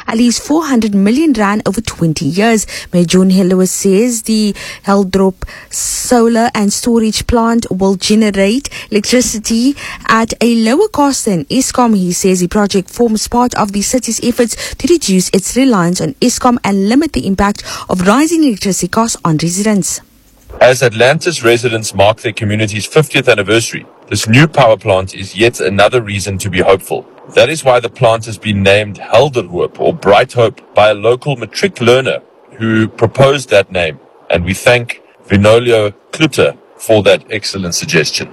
at least 400 million rand over 20 years. Mayor John Lewis says the Heldrop solar and storage plant will generate electricity at a lower cost than Eskom. He says the project forms part of the city's efforts to reduce its reliance on Eskom and limit the impact of rising electricity costs on residents. As Atlantis residents mark their community's 50th anniversary, this new power plant is yet another reason to be hopeful. That is why the plant has been named Helderhoop, or Bright Hope, by a local matric learner who proposed that name. And we thank Vinolio Kluter for that excellent suggestion.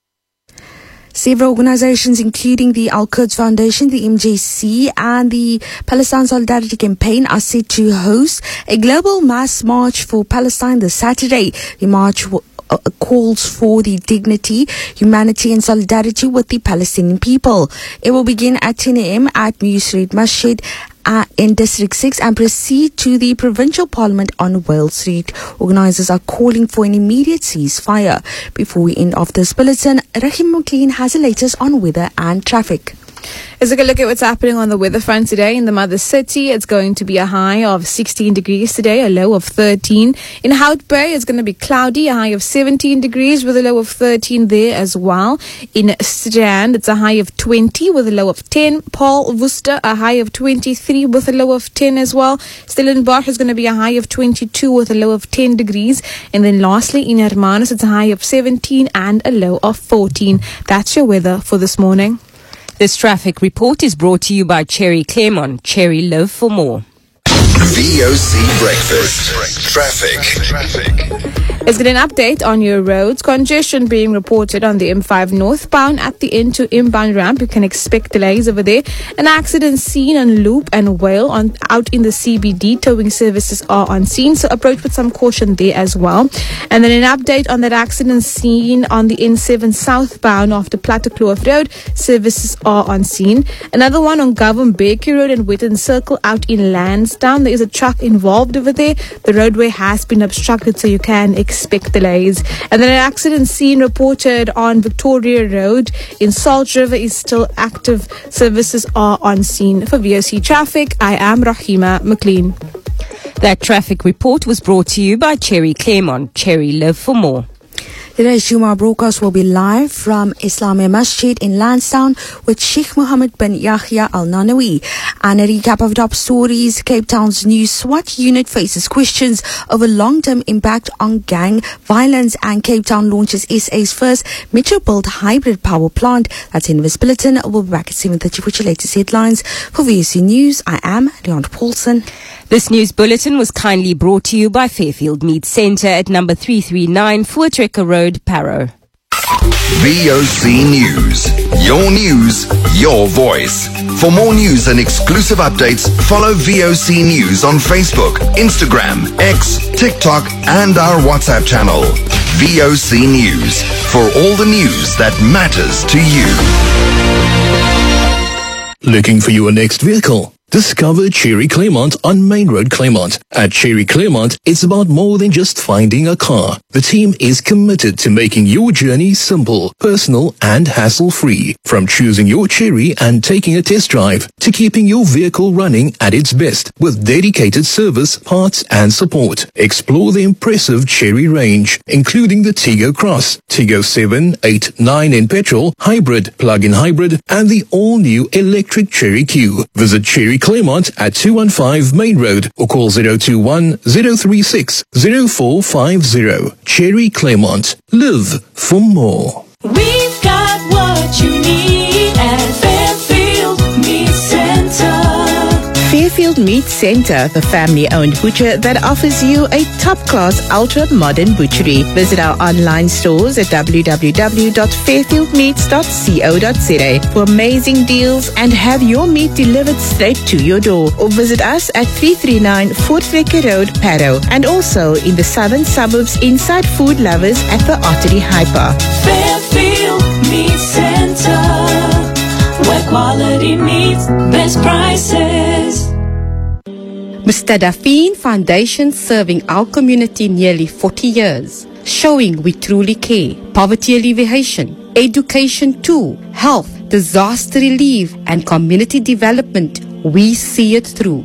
Several organizations, including the Al-Quds Foundation, the MJC, and the Palestine Solidarity Campaign, are set to host a global mass march for Palestine this Saturday. The march calls for the dignity, humanity, and solidarity with the Palestinian people. It will begin at 10 a.m. at Musrid Masjid in District 6 and proceed to the Provincial Parliament on Wales Street. Organisers are calling for an immediate ceasefire. Before we end off this bulletin, Rahim McLean has the latest on weather and traffic. Let's take a look at what's happening on the weather front today in the mother city. It's going to be a high of 16 degrees today, a low of 13. In Hout Bay, it's going to be cloudy, a high of 17 degrees with a low of 13 there as well. In Strand, it's a high of 20 with a low of 10. Paul Worcester, a high of 23 with a low of 10 as well. Stellenbosch is going to be a high of 22 with a low of 10 degrees. And then lastly, in Hermanus, it's a high of 17 and a low of 14. That's your weather for this morning. This traffic report is brought to you by Cherry Claremont. Cherry, live for more. VOC Breakfast. Traffic. Let's get an update on your roads. Congestion being reported on the M5 northbound at the end to inbound ramp. You can expect delays over there. An accident seen on Loop and Whale out in the CBD. Towing services are on scene, so approach with some caution there as well. And then an update on that accident seen on the N7 southbound after Plattekloof Road. Services are on scene. Another one on Govan Bakery Road and Witten Circle out in Lansdowne. There is a truck involved over there. The roadway has been obstructed, so you can expect delays. And then an accident scene reported on Victoria Road in Salt River is still active. Services are on scene. For VOC Traffic, I am Rahima McLean. That traffic report was brought to you by Cherry Claremont. Cherry, live for more. Today's Juma broadcast will be live from Islamia Masjid in Lansdowne with Sheikh Mohammed bin Yahya Al Nanawi. And a recap of top stories. Cape Town's new SWAT unit faces questions over long-term impact on gang violence, and Cape Town launches SA's first Metro-built hybrid power plant. That's in this bulletin. We'll be back at 7:30 with your latest headlines. For VOC News, I am Leon Paulson. This news bulletin was kindly brought to you by Fairfield Meat Centre at number 339 Voortrekker Road, Parow. VOC News. Your news, your voice. For more news and exclusive updates, follow VOC News on Facebook, Instagram, X, TikTok, and our WhatsApp channel. VOC News. For all the news that matters to you. Looking for your next vehicle? Discover Cherry Claremont on Main Road, Claremont. At Cherry Claremont, it's about more than just finding a car. The team is committed to making your journey simple, personal, and hassle-free. From choosing your Cherry and taking a test drive to keeping your vehicle running at its best with dedicated service, parts, and support. Explore the impressive Cherry range, including the Tiggo Cross, Tiggo 7, 8, 9 in petrol, hybrid, plug-in hybrid, and the all-new electric Cherry Q. Visit Cherry Claremont at 215 Main Road or call 021 036 0450. Cherry Claremont. Live for more. We've got what you need at Fairfield Meat Centre. Fairfield Meat Centre, the family-owned butcher that offers you a top-class, ultra-modern butchery. Visit our online stores at www.fairfieldmeats.co.za for amazing deals and have your meat delivered straight to your door. Or visit us at 339 Voortrekker Road, Parow, and also in the southern suburbs inside Food Lovers at the Ottery Hyper. Fairfield Meat Centre, where quality meets best prices. Mustadafin Foundation, serving our community nearly 40 years, showing we truly care. Poverty alleviation, education too, health, disaster relief, and community development. We see it through.